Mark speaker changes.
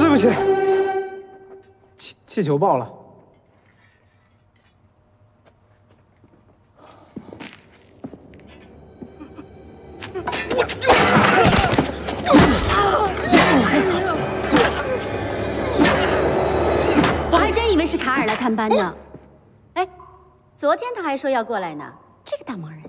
Speaker 1: 对不起，气球爆了。
Speaker 2: 我还真以为是卡尔来探班呢。哎，昨天他还说要过来呢，这个大忙人。